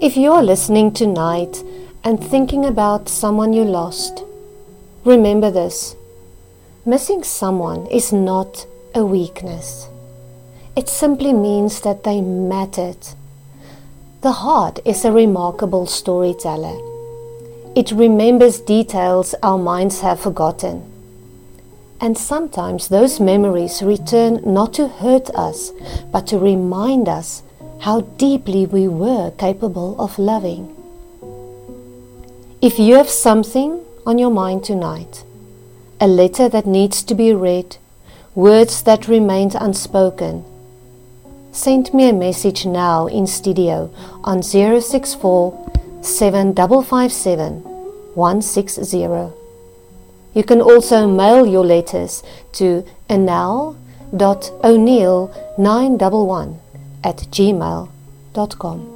If you are listening tonight and thinking about someone you lost, remember this. Missing someone is not a weakness. It simply means that they mattered. The heart is a remarkable storyteller. It remembers details our minds have forgotten. And sometimes those memories return not to hurt us, but to remind us how deeply we were capable of loving. If you have something on your mind tonight, a letter that needs to be read, words that remained unspoken, send me a message now in studio on 064 7557 160. You can also mail your letters to anel.o'neill911@gmail.com.